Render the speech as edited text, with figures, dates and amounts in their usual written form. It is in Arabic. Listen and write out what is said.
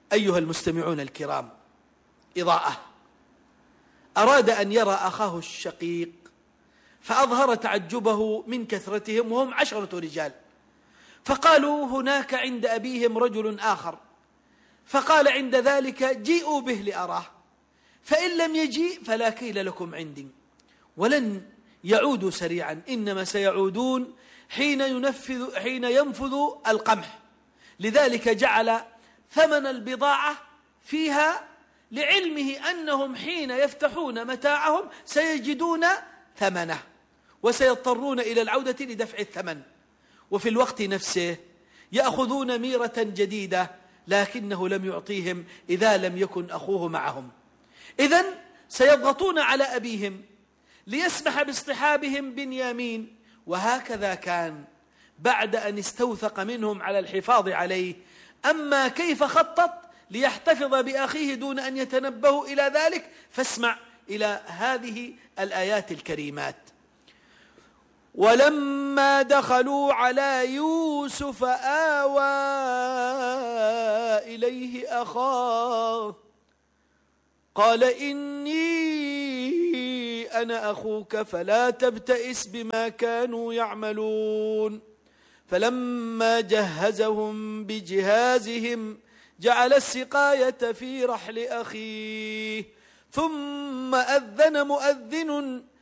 أيها المستمعون الكرام، إضاءة أراد أن يرى أخاه الشقيق فأظهر تعجبه من كثرتهم، وهم 10 رجال، فقالوا هناك عند أبيهم رجل آخر، فقال عند ذلك جيئوا به لأراه، فإن لم يجيء فلا كيل لكم عندي. ولن يعودوا سريعا، إنما سيعودون حين ينفذ القمح. لذلك جعل ثمن البضاعة فيها، لعلمه أنهم حين يفتحون متاعهم سيجدون ثمنه وسيضطرون إلى العودة لدفع الثمن. وفي الوقت نفسه يأخذون ميرة جديدة، لكنه لم يعطيهم إذا لم يكن أخوه معهم. إذن سيضغطون على أبيهم ليسمح باصطحابهم بنيامين. وهكذا كان بعد أن استوثق منهم على الحفاظ عليه. أما كيف خطط ليحتفظ بأخيه دون أن يتنبهوا إلى ذلك، فاسمع إلى هذه الآيات الكريمات. ولما دخلوا على يوسف آوى إليه أخاه قال إني أنا أخوك فلا تبتئس بما كانوا يعملون. فلما جهزهم بجهازهم جعل السقاية في رحل أخيه ثم أذن مؤذن